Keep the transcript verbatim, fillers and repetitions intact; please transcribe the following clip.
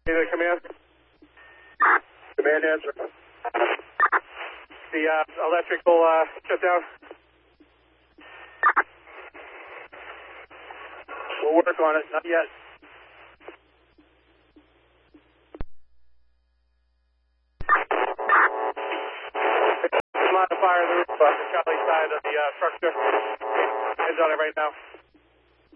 Either command? Command answer. The uh, electrical uh, shutdown? We'll work on it. Not yet. Modifier the roof, uh, the Charlie side of the uh, structure. Heads on it right now.